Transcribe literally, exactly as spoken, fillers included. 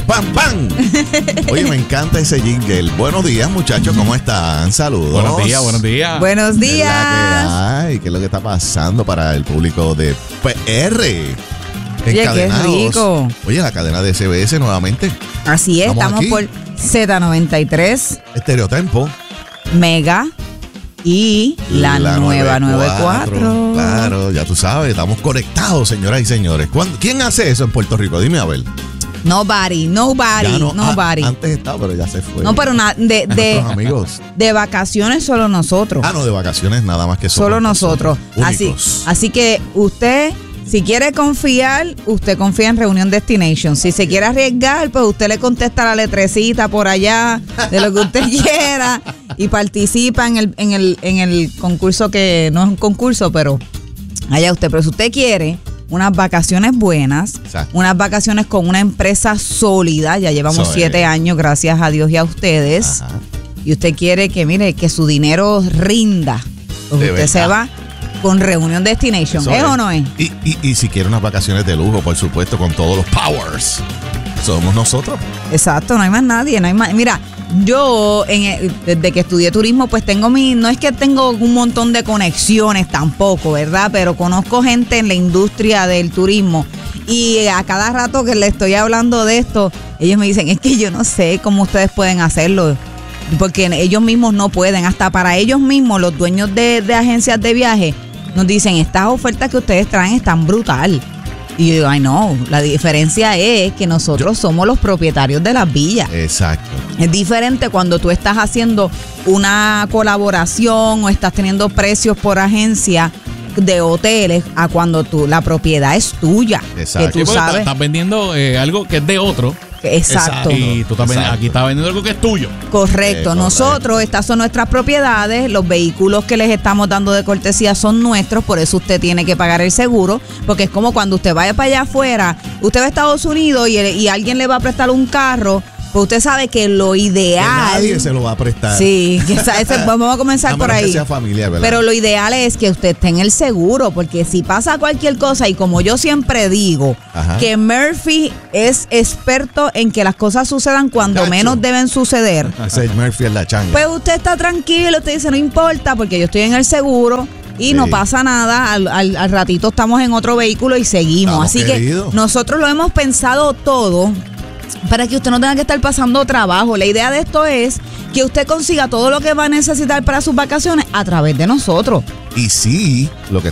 pam, pam. Oye, me encanta ese jingle. Buenos días, muchachos, ¿cómo están? Saludos. Buenos días, buenos días. Buenos días. Ay, ¿qué es lo que está pasando para el público de P R? Oye, qué rico. Oye, la cadena de S B S nuevamente. Así es, estamos, estamos por Z noventa y tres, Estereotempo. Mega y la, la nueva noventa y cuatro. Claro, ya tú sabes, estamos conectados, señoras y señores. ¿Cuándo, ¿Quién hace eso en Puerto Rico? Dime a ver. Nobody, nobody, no, nobody. A, antes estaba, pero ya se fue. No, pero na, de, de, amigos. de vacaciones solo nosotros. Ah, no, de vacaciones nada más que solo nosotros. nosotros. Así, así que usted, si quiere confiar, usted confía en Reunión Destination. Si se quiere arriesgar, pues usted le contesta la letrecita por allá de lo que usted quiera y participa en el, en el, en el concurso, que no es un concurso, pero allá usted. Pero si usted quiere unas vacaciones buenas, exacto, unas vacaciones con una empresa sólida, ya llevamos so, siete eh. años, gracias a Dios y a ustedes. Ajá. Y usted quiere que, mire, que su dinero rinda, pues usted verdad. se va con Reunión Destination. ¿Es, ¿Es o no es? Y, y, y si quiere unas vacaciones de lujo, por supuesto, con todos los powers, somos nosotros. Exacto, no hay más nadie, no hay más. Mira, yo en, desde que estudié turismo, pues tengo mi, no es que tengo un montón de conexiones tampoco, ¿verdad? Pero conozco gente en la industria del turismo y a cada rato que le estoy hablando de esto, ellos me dicen, es que yo no sé cómo ustedes pueden hacerlo, porque ellos mismos no pueden, hasta para ellos mismos, los dueños de, de agencias de viaje, nos dicen, estas ofertas que ustedes traen están brutal. Y yo digo, ay no, la diferencia es que nosotros yo, somos los propietarios de las villas. Exacto. Es diferente cuando tú estás haciendo una colaboración o estás teniendo precios por agencia de hoteles a cuando tú la propiedad es tuya. Exacto. Que tú sí, sabes. Estás vendiendo eh, algo que es de otro. Exacto. Y tú también aquí estás vendiendo algo que es tuyo. Correcto. Eh, Nosotros, correcto. Estas son nuestras propiedades. Los vehículos que les estamos dando de cortesía son nuestros. Por eso usted tiene que pagar el seguro. Porque es como cuando usted vaya para allá afuera. Usted va a Estados Unidos y, y alguien le va a prestar un carro. Pues usted sabe que lo ideal. Que nadie se lo va a prestar. Sí, que ese, vamos a comenzar por ahí. Que sea familiar, ¿verdad? Pero lo ideal es que usted tenga el seguro, porque si pasa cualquier cosa, y como yo siempre digo, ajá, que Murphy es experto en que las cosas sucedan cuando Cacho. menos deben suceder. Ese Murphy es la changa. Pues usted está tranquilo, usted dice, no importa, porque yo estoy en el seguro. Y sí, no pasa nada, al, al, al ratito estamos en otro vehículo y seguimos. Estamos Así queridos. que nosotros lo hemos pensado todo para que usted no tenga que estar pasando trabajo. La idea de esto es que usted consiga todo lo que va a necesitar para sus vacaciones a través de nosotros. Y sí, lo que